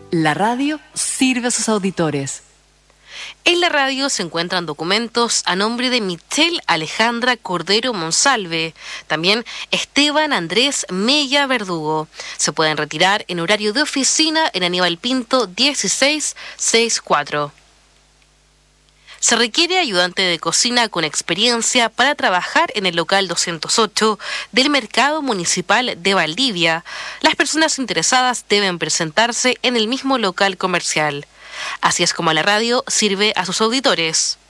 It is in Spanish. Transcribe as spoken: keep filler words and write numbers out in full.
La radio sirve a sus auditores. En la radio se encuentran documentos a nombre de Michelle Alejandra Cordero Monsalve, también Esteban Andrés Mella Verdugo. Se pueden retirar en horario de oficina en Aníbal Pinto dieciséis sesenta y cuatro. Se requiere ayudante de cocina con experiencia para trabajar en el local doscientos ocho del Mercado Municipal de Valdivia. Las personas interesadas deben presentarse en el mismo local comercial. Así es como la radio sirve a sus auditores.